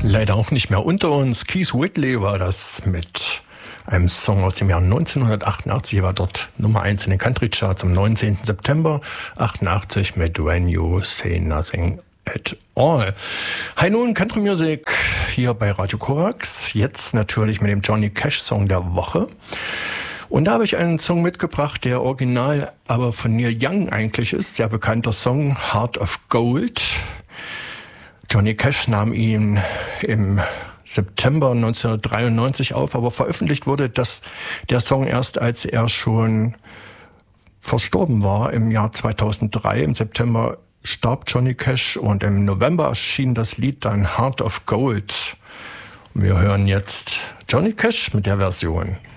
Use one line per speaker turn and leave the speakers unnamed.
Leider auch nicht mehr unter uns. Keith Whitley war das mit einem Song aus dem Jahr 1988. War dort Nummer 1 in den Country Charts am 19. September 88 mit When You Say Nothing at All. Hi nun, Country Music hier bei Radio Korax. Jetzt natürlich mit dem Johnny Cash Song der Woche. Und da habe ich einen Song mitgebracht, der original aber von Neil Young eigentlich ist. Sehr bekannter Song, Heart of Gold. Johnny Cash nahm ihn im September 1993 auf, aber veröffentlicht wurde der Song erst, als er schon verstorben war. Im Jahr 2003, im September starb Johnny Cash und im November erschien das Lied dann Heart of Gold. Und wir hören jetzt Johnny Cash mit der Version.